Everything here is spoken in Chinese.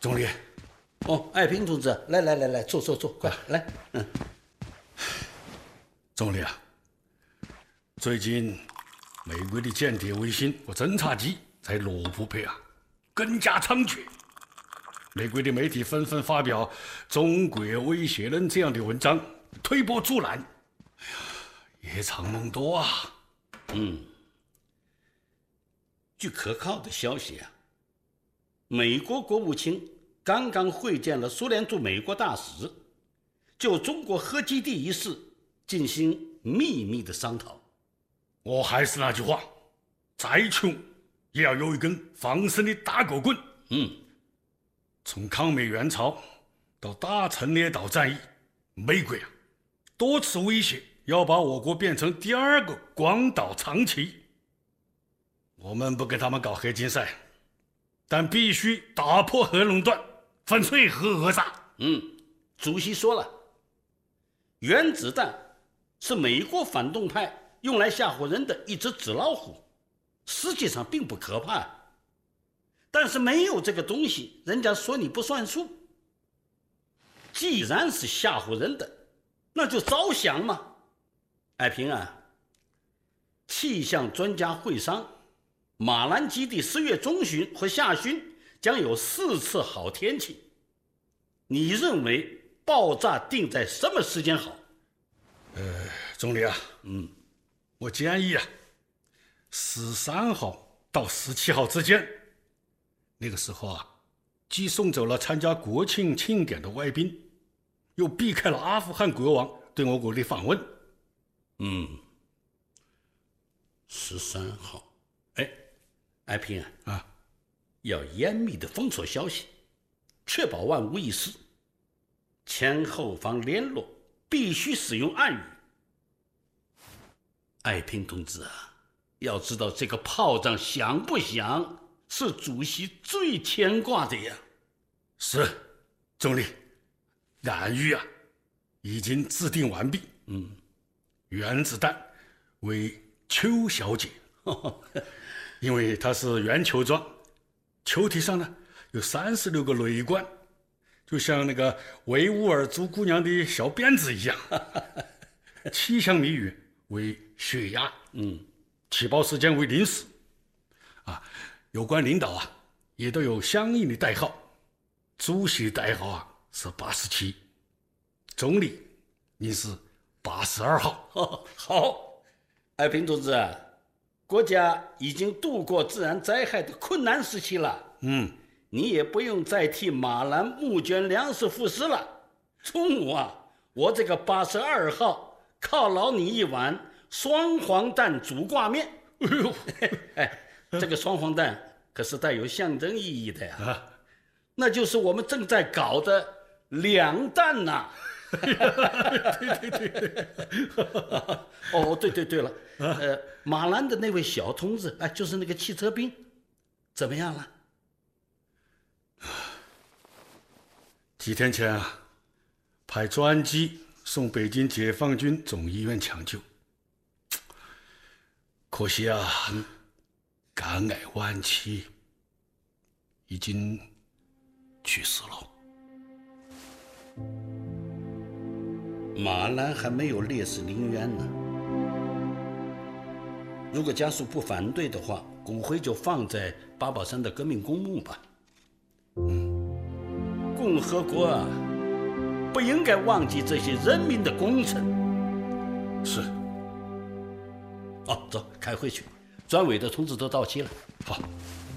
总理。 哦，爱萍同志，来，坐，快来。 总理啊，最近美国的间谍卫星和侦察机在罗布泊啊更加猖獗，美国的媒体纷纷发表中国威胁人这样的文章，推波助澜。哎呀，夜长梦多啊。 据可靠的消息啊，美国国务卿刚刚会见了苏联驻美国大使，就中国核基地一事进行秘密的商讨。 我还是那句话，再穷也要有一根防身的大狗棍。从抗美援朝到打陈列岛战役，美国啊多次威胁要把我国变成第二个广岛、长崎。我们不跟他们搞核竞赛，但必须打破核垄断，粉碎核讹诈。 主席说了，原子弹是美国反动派用来吓唬人的一只纸老虎，实际上并不可怕。但是没有这个东西，人家说你不算数。既然是吓唬人的，那就照想嘛。爱萍啊，气象专家会商，马兰基地10月中旬和下旬将有4次好天气。你认为爆炸定在什么时间好？ 总理啊，我建议啊，13号到17号之间。那个时候啊，既送走了参加国庆庆典的外宾，又避开了阿富汗国王对我国的访问。 13号，爱萍啊，要严密的封锁消息，确保万无一失。前后方联络必须使用暗语。爱萍同志啊，要知道这个炮仗响不响，是主席最牵挂的呀。 是，总理，暗语啊已经制定完毕。原子弹为邱小姐，因为它是圆球状，球体上呢有36个雷管，就像那个维吾尔族姑娘的小辫子一样。气象谜语为血压，起爆时间为0时。有关领导啊也都有相应的代号，主席代号啊是87，总理你是82号。 好，爱萍同志啊，国家已经度过自然灾害的困难时期了。你也不用再替马兰募捐粮食赋诗了。中午啊，我这个82号犒劳你一碗双黄蛋煮挂面。这个双黄蛋可是带有象征意义的呀。那就是我们正在搞的2弹呐。对了，马兰的那位小同志，就是那个汽车兵，怎么样了？ 几天前啊，派专机送北京解放军总医院抢救，可惜啊，肝癌晚期，已经去世了。 马兰还没有烈士陵园呢，如果家属不反对的话，骨灰就放在八宝山的革命公墓吧。共和国啊，不应该忘记这些人民的功臣。 是。 走，开会去，专委的通知都到期了。 好。